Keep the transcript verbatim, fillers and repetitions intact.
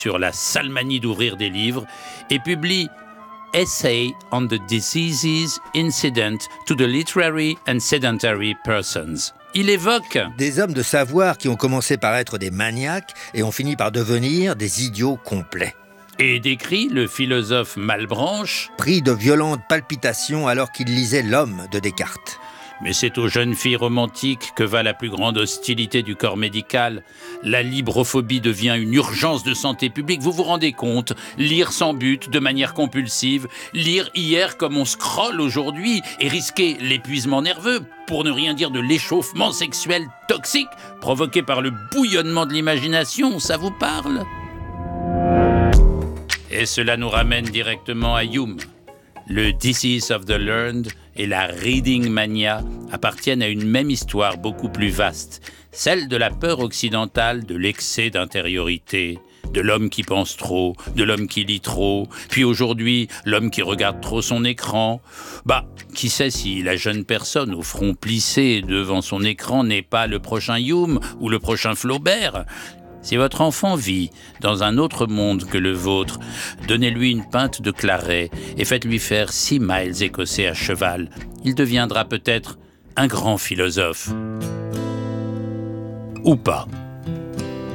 sur la sale manie d'ouvrir des livres et publie Essay on the Diseases Incident to the Literary and Sedentary Persons. Il évoque des hommes de savoir qui ont commencé par être des maniaques et ont fini par devenir des idiots complets. Et décrit le philosophe Malebranche, pris de violentes palpitations alors qu'il lisait L'Homme de Descartes. Mais c'est aux jeunes filles romantiques que va la plus grande hostilité du corps médical. La librophobie devient une urgence de santé publique. Vous vous rendez compte? Lire sans but, de manière compulsive, lire hier comme on scrolle aujourd'hui et risquer l'épuisement nerveux, pour ne rien dire de l'échauffement sexuel toxique provoqué par le bouillonnement de l'imagination, ça vous parle? Et cela nous ramène directement à Hume. Le Disease of the Learned et la Reading Mania appartiennent à une même histoire beaucoup plus vaste, celle de la peur occidentale de l'excès d'intériorité, de l'homme qui pense trop, de l'homme qui lit trop, puis aujourd'hui, l'homme qui regarde trop son écran. Bah, qui sait si la jeune personne au front plissé devant son écran n'est pas le prochain Hume ou le prochain Flaubert? Si votre enfant vit dans un autre monde que le vôtre, donnez-lui une pinte de claret et faites-lui faire six miles écossais à cheval. Il deviendra peut-être un grand philosophe. Ou pas.